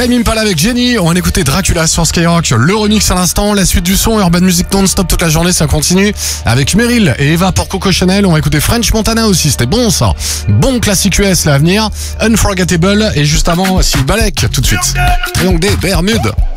Time Impala avec Jenny. On va écouter Dracula sur Skyrock. Le remix à l'instant. La suite du son. Urban Music non-stop toute la journée. Ça continue avec Meryl et Eva pour Coco Chanel. On va écouter French Montana aussi. C'était bon ça. Bon classique US là à venir. Unforgettable. Et juste avant, Sylvain Balek tout de suite. Triangle des Bermudes.